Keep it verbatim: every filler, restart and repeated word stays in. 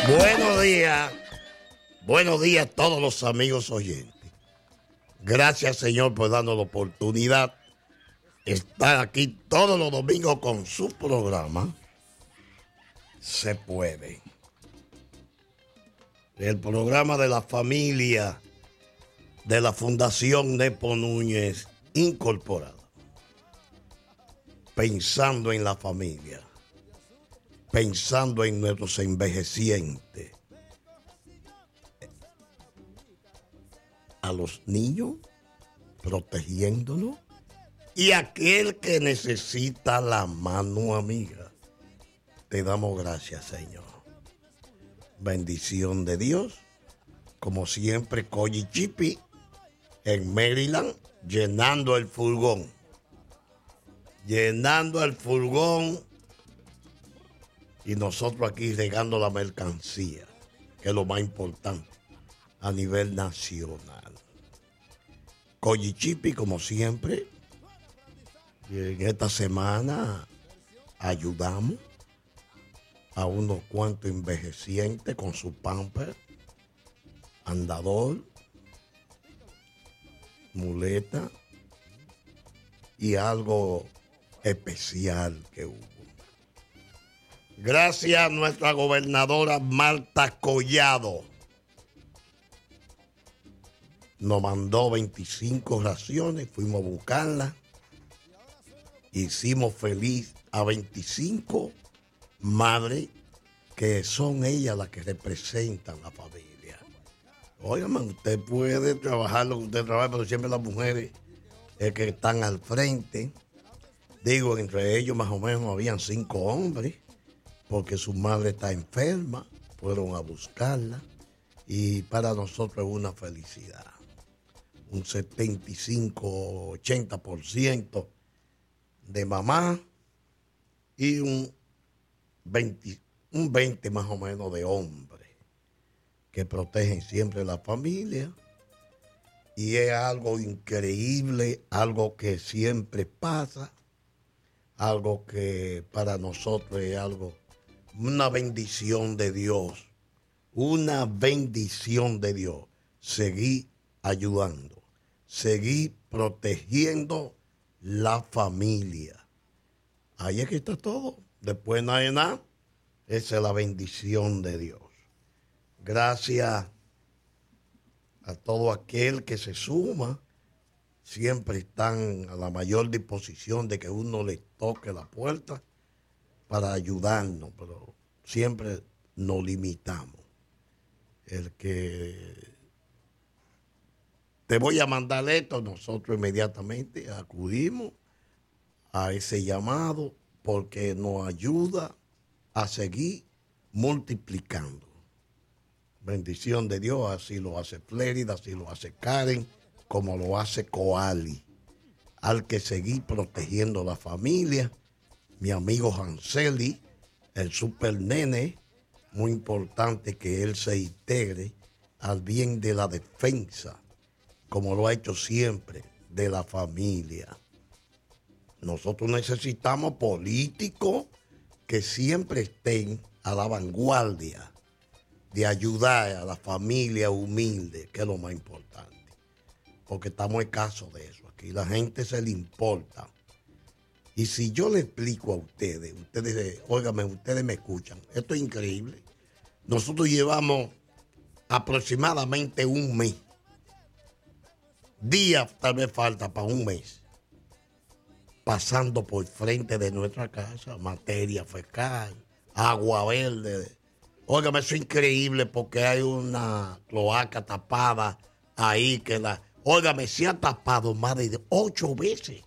Buenos días, buenos días a todos los amigos oyentes. Gracias, Señor, por darnos la oportunidad de estar aquí todos los domingos con su programa Se Puede. El programa de la familia de la Fundación Nepo Núñez Incorporada. Pensando en la familia. Pensando en nuestros envejecientes, a los niños, protegiéndolos, y aquel que necesita la mano amiga. Te damos gracias, Señor. Bendición de Dios, como siempre, Coyi Chipi, en Maryland, llenando el furgón. Llenando el furgón. Y nosotros aquí regando la mercancía, que es lo más importante a nivel nacional. Coyi Chipi, como siempre, y en esta semana ayudamos a unos cuantos envejecientes con su pamper, andador, muleta y algo especial que hubo. Gracias a nuestra gobernadora Marta Collado. Nos mandó veinticinco raciones, fuimos a buscarlas. Hicimos feliz a veinticinco madres que son ellas las que representan la familia. Óigame, usted puede trabajar lo que usted trabaja, pero siempre las mujeres es que están al frente. Digo, entre ellos más o menos habían cinco hombres, porque su madre está enferma, fueron a buscarla, y para nosotros es una felicidad. Un setenta y cinco, ochenta por ciento de mamá y un veinte, un veinte más o menos de hombres que protegen siempre la familia. Y es algo increíble, algo que siempre pasa, algo que para nosotros es algo, una bendición de Dios, una bendición de Dios. Seguí ayudando, seguí protegiendo la familia. Ahí es que está todo. Después nada de nada, esa es la bendición de Dios. Gracias a todo aquel que se suma. Siempre están a la mayor disposición de que uno les toque la puerta para ayudarnos, pero siempre nos limitamos. El que te voy a mandar esto, nosotros inmediatamente acudimos a ese llamado porque nos ayuda a seguir multiplicando. Bendición de Dios, así lo hace Flérida, así lo hace Karen, como lo hace Coali. Al que seguir protegiendo la familia, mi amigo Hanseli, el super nene, muy importante que él se integre al bien de la defensa, como lo ha hecho siempre, de la familia. Nosotros necesitamos políticos que siempre estén a la vanguardia de ayudar a la familia humilde, que es lo más importante, porque estamos escasos de eso. Aquí la gente se le importa. Y si yo le explico a ustedes, ustedes, óigame, ustedes me escuchan, esto es increíble. Nosotros llevamos aproximadamente un mes. Días tal vez falta para un mes. Pasando por frente de nuestra casa, materia fecal, agua verde. Óigame, eso es increíble porque hay una cloaca tapada ahí que la... Óigame, se ha tapado más de ocho veces.